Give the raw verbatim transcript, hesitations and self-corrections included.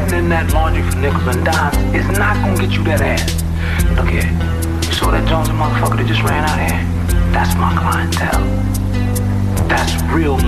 putting in that laundry for nickels and dimes is not gonna get you that ass. Look here, you saw that Jonesy motherfucker that just ran out here? That's my clientele. That's real money.